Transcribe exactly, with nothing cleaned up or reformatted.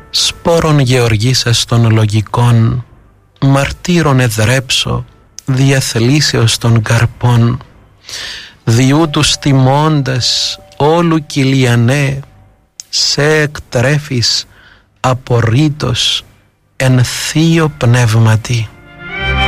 σπόρων γεωργήσας των λογικών, μαρτύρων εδρέψω, διαθλήσεως των καρπών, διού τους τιμώντας όλου κυλιανέ, σε εκτρέφεις απορρίτως εν θείο πνεύματι.